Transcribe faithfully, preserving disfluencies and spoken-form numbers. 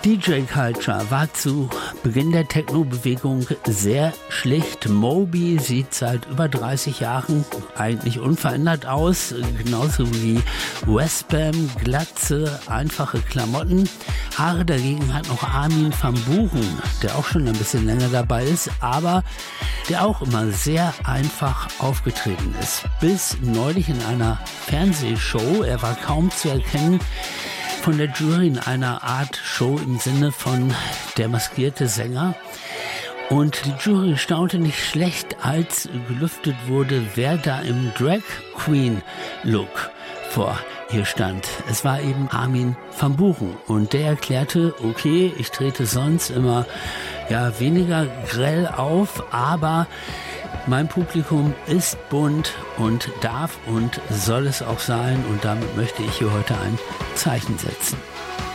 D J-Culture war zu Beginn der Techno-Bewegung sehr schlicht. Moby sieht seit über dreißig Jahren eigentlich unverändert aus, genauso wie Westbam, Glatze, einfache Klamotten. Haare dagegen hat noch Armin van Buuren, der auch schon ein bisschen länger dabei ist, aber der auch immer sehr einfach aufgetreten ist. Bis neulich in einer Fernsehshow, er war kaum zu erkennen, von der Jury in einer Art Show im Sinne von der maskierte Sänger. Und die Jury staunte nicht schlecht, als gelüftet wurde, wer da im Drag Queen Look vor ihr stand. Es war eben Armin van Buuren und der erklärte, okay, ich trete sonst immer ja weniger grell auf, aber mein Publikum ist bunt und darf und soll es auch sein und damit möchte ich hier heute ein Zeichen setzen.